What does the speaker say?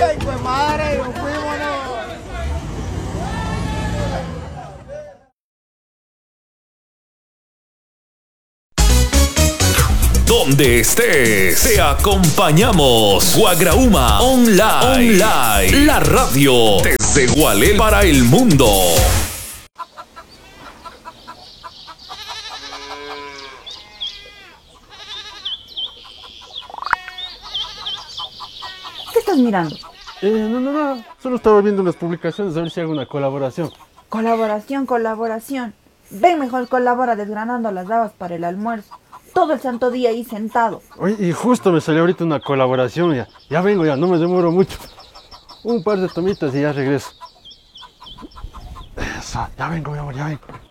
¡Qué hijo de madre! ¡Fuímonos! Donde estés, te acompañamos. Guagrauma Online. La radio desde Gualel para el mundo. ¿Qué estás mirando? No, solo estaba viendo unas publicaciones a ver si hago una colaboración. Colaboración. Ven mejor colabora desgranando las habas para el almuerzo. Todo el santo día ahí sentado. Oye, y justo me salió ahorita una colaboración, ya vengo, no me demoro mucho. Un par de tomitas y ya regreso. Eso, ya vengo, mi amor, ya vengo.